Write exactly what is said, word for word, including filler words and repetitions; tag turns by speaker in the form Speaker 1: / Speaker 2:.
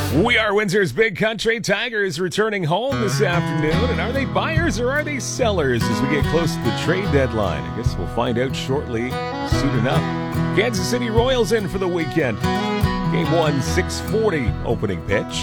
Speaker 1: We are Windsor's Big Country. Tigers returning home this afternoon. And are they buyers or are they sellers as we get close to the trade deadline? I guess we'll find out shortly, soon enough. Kansas City Royals in for the weekend. Game one, six forty opening pitch.